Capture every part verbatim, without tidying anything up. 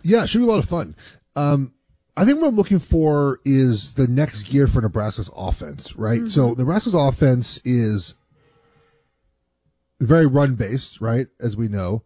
Yeah, it should be a lot of fun. Um, I think what I'm looking for is the next gear for Nebraska's offense, right? Mm-hmm. So Nebraska's offense is very run-based, right, as we know.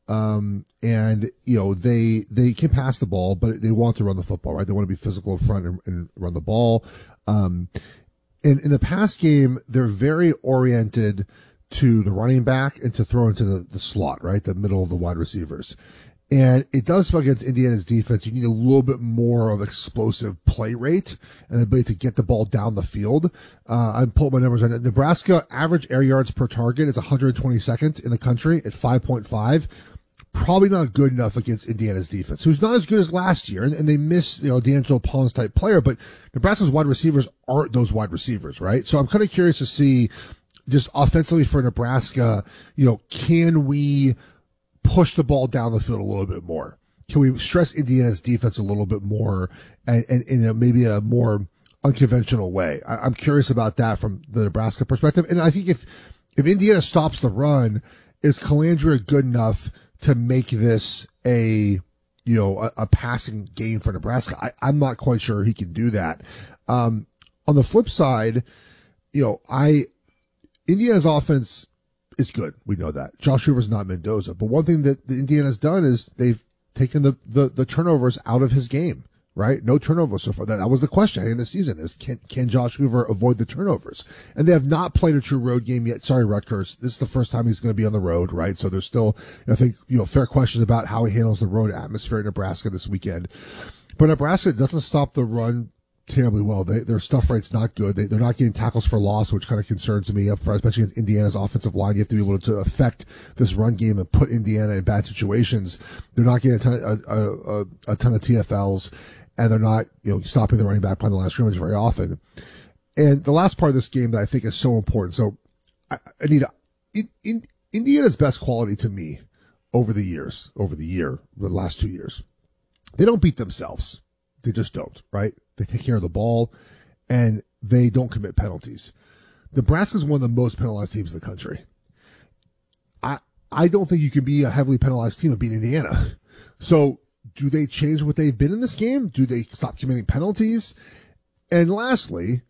Um, and, you know, they they can pass the ball, but they want to run the football, right? They want to be physical in front and, and run the ball. Um, and in the pass game, they're very oriented to the running back and to throw into the, the slot, right, the middle of the wide receivers. And it does feel against Indiana's defense, you need a little bit more of explosive play rate and the ability to get the ball down the field. Uh, I pulled my numbers on it. Nebraska average air yards per target is one hundred twenty-second in the country at five point five. Probably not good enough against Indiana's defense, who's not as good as last year. And, and they miss, you know, D'Angelo Pons type player, but Nebraska's wide receivers aren't those wide receivers, right? So I'm kind of curious to see just offensively for Nebraska, you know, can we push the ball down the field a little bit more? Can we stress Indiana's defense a little bit more and, and in a, maybe a more unconventional way? I, I'm curious about that from the Nebraska perspective. And I think if, if Indiana stops the run, is Calandria good enough to make this a, you know, a, a passing game for Nebraska? I, I'm not quite sure he can do that. Um, on the flip side, you know, I, Indiana's offense is good. We know that. Josh Hoover's not Mendoza. But one thing that the Indiana's done is they've taken the, the, the turnovers out of his game, right? No turnovers so far. That, that was the question in the season is can, can Josh Hoover avoid the turnovers? And they have not played a true road game yet. Sorry, Rutgers. This is the first time he's going to be on the road, right? So there's still, I think, you know, fair questions about how he handles the road atmosphere in Nebraska this weekend. But Nebraska doesn't stop the run terribly well. They, their stuff rate's not good. They, they're not getting tackles for loss, which kind of concerns me up front, especially against Indiana's offensive line. You have to be able to affect this run game and put Indiana in bad situations. They're not getting a ton, a, a, a ton of T F Ls, and they're not, you know, stopping the running back playing the last scrimmage very often. And the last part of this game that I think is so important. So, I, I need a, in, in, Indiana's best quality to me over the years, over the year, the last two years, they don't beat themselves. They just don't, right? They take care of the ball, and they don't commit penalties. Nebraska is one of the most penalized teams in the country. I I don't think you can be a heavily penalized team and beat Indiana. So do they change what they've been in this game? Do they stop committing penalties? And lastly,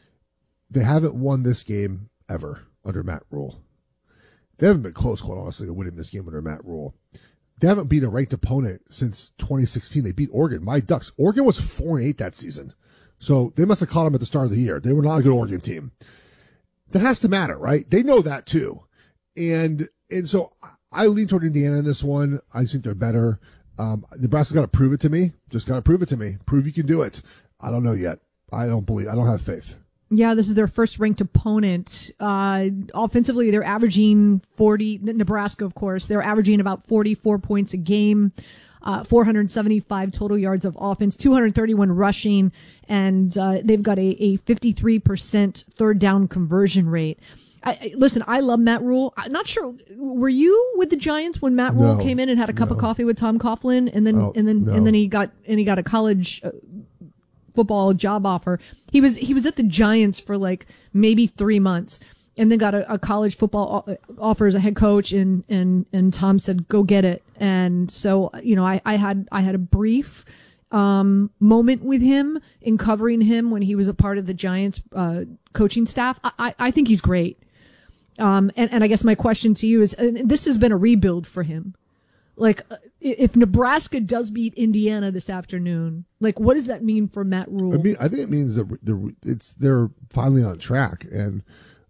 they haven't won this game ever under Matt Rule. They haven't been close, quite honestly, to winning this game under Matt Rule. They haven't beat a ranked opponent since twenty sixteen. They beat Oregon. My Ducks. Oregon was four and eight that season. So they must have caught them at the start of the year. They were not a good Oregon team. That has to matter, right? They know that too. And, and so I lean toward Indiana in this one. I think they're better. Um, Nebraska's got to prove it to me. Just got to prove it to me. Prove you can do it. I don't know yet. I don't believe, I don't have faith. Yeah, this is their first ranked opponent. Uh, offensively, they're averaging forty, Nebraska, of course, they're averaging about forty-four points a game, uh, four hundred seventy-five total yards of offense, two hundred thirty-one rushing, and uh, they've got a, a fifty-three percent third down conversion rate. I, I, listen, I love Matt Rule. I'm not sure, were you with the Giants when Matt Rule no, came in and had a cup no. of coffee with Tom Coughlin, and then and then no. and then he got and he got a college uh, football job offer. He was he was at the Giants for like maybe three months, and then got a, a college football offer as a head coach. And and and Tom said, "Go get it." And so, you know, I I had I had a brief um moment with him in covering him when he was a part of the Giants uh coaching staff. I I, I think he's great. Um and and I guess my question to you is, and this has been a rebuild for him. Like, if Nebraska does beat Indiana this afternoon, like, what does that mean for Matt Rule? I mean, I think it means that they're, it's, they're finally on track. And,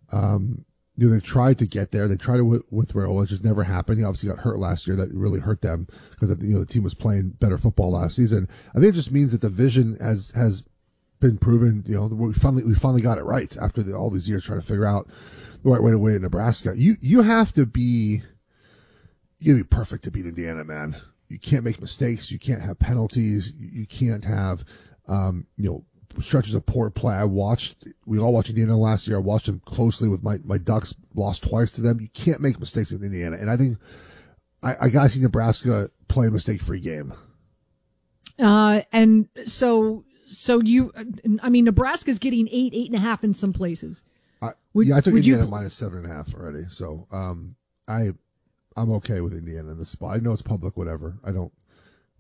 um, you know, they've tried to get there. They tried it with, with Raiola. It just never happened. He obviously got hurt last year. That really hurt them because, you know, the team was playing better football last season. I think it just means that the vision has, has been proven. You know, we finally, we finally got it right after the, all these years trying to figure out the right way to win in Nebraska. You, you have to be, you gotta be perfect to beat Indiana, man. You can't make mistakes. You can't have penalties. You can't have, um, you know, stretches of poor play. I watched, we all watched Indiana last year. I watched them closely with my, my Ducks, lost twice to them. You can't make mistakes with Indiana. And I think I, I gotta see Nebraska play a mistake-free game. Uh, and so, so you, I mean, Nebraska's getting eight, eight and a half in some places. I, Would, yeah, I took would Indiana you, minus seven and a half already. So, um, I, I'm okay with Indiana in this spot. I know it's public, whatever. I don't,